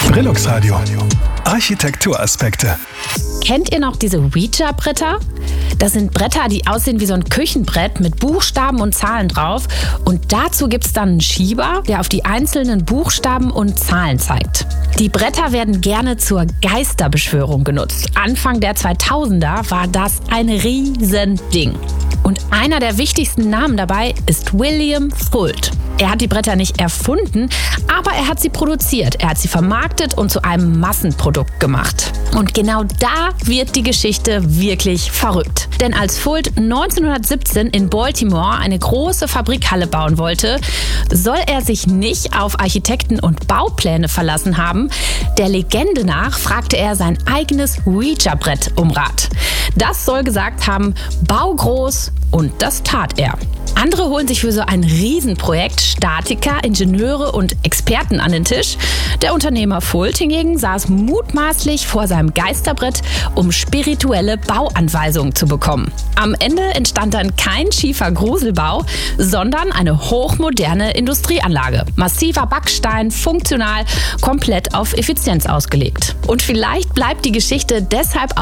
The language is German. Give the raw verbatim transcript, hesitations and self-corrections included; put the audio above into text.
Brillux Radio. Architekturaspekte. Kennt ihr noch diese Ouija-Bretter? Das sind Bretter, die aussehen wie so ein Küchenbrett mit Buchstaben und Zahlen drauf. Und dazu gibt es dann einen Schieber, der auf die einzelnen Buchstaben und Zahlen zeigt. Die Bretter werden gerne zur Geisterbeschwörung genutzt. Anfang der zweitausender war das ein Riesending. Und einer der wichtigsten Namen dabei ist William Fuld. Er hat die Bretter nicht erfunden, aber er hat sie produziert. Er hat sie vermarktet und zu einem Massenprodukt gemacht. Und genau da wird die Geschichte wirklich verrückt. Denn als Fuld neunzehnhundertsiebzehn in Baltimore eine große Fabrikhalle bauen wollte, soll er sich nicht auf Architekten und Baupläne verlassen haben. Der Legende nach fragte er sein eigenes Ouija-Brett um Rat. Das soll gesagt haben, bau groß, und das tat er. Andere holen sich für so ein Riesenprojekt Statiker, Ingenieure und Experten an den Tisch. Der Unternehmer Fuld hingegen saß mutmaßlich vor seinem Geisterbrett, um spirituelle Bauanweisungen zu bekommen. Am Ende entstand dann kein schiefer Gruselbau, sondern eine hochmoderne Industrieanlage. Massiver Backstein, funktional, komplett auf Effizienz ausgelegt. Und vielleicht bleibt die Geschichte deshalb